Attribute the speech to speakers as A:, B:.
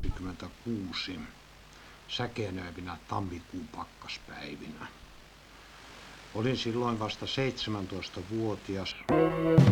A: 1966 säkenöivinä tammikuun pakkaspäivinä. Olin silloin vasta 17-vuotias.